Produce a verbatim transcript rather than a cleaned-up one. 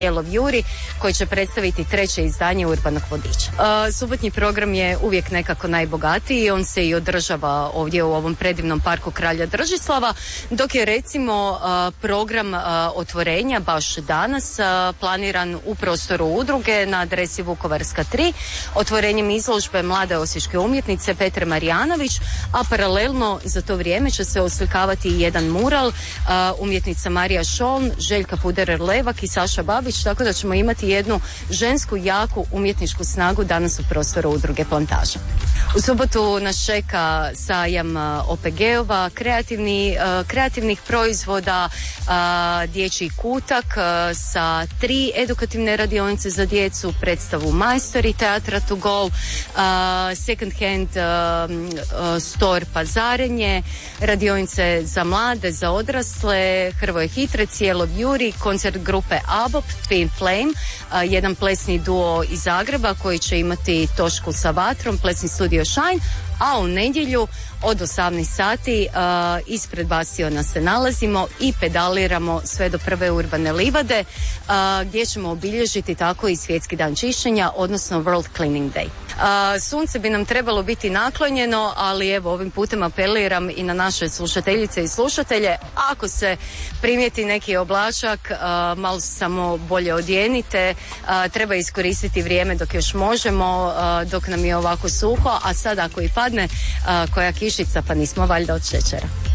Cijelov Juri koji će predstaviti treće izdanje Urbanog vodiča. Uh, subotnji program je uvijek nekako najbogatiji, on se i održava ovdje u ovom predivnom parku Kralja Držislava, dok je recimo uh, program uh, otvorenja baš danas uh, planiran u prostoru udruge na adresi Vukovarska tri, otvorenjem izložbe mlade osječke umjetnice Petre Marijanović, a paralelno za to vrijeme će se oslikavati i jedan mural uh, umjetnica Marija Šoln, Željka Puderer-Levak i Saša Babić, tako da ćemo imati jednu žensku jaku umjetničku snagu danas u prostoru udruge Plantaža. U subotu nas čeka sajam O P G-ova, kreativni, kreativnih proizvoda, dječji kutak sa tri edukativne radionice za djecu, predstavu Majstori teatra to go, second hand store pazarenje, radionice za mlade, za odrasle, Hrvoje Hitre, Cijelov Juri, koncert grupe ABOP, Twin Flame, jedan plesni duo iz Zagreba koji će imati točku sa vatrom, plesni studio Shine, a u nedjelju od osamnaest sati uh, ispred Bastiona se nalazimo i pedaliramo sve do prve urbane livade uh, gdje ćemo obilježiti tako i svjetski dan čišćenja, odnosno World Cleaning Day. Uh, sunce bi nam trebalo biti naklonjeno, ali evo ovim putem apeliram i na naše slušateljice i slušatelje, ako se primijeti neki oblačak, uh, malo samo bolje odjenite, uh, treba iskoristiti vrijeme dok još možemo, uh, dok nam je ovako suho, a sad ako i padne uh, koja kišica, pa nismo valjda od šećera.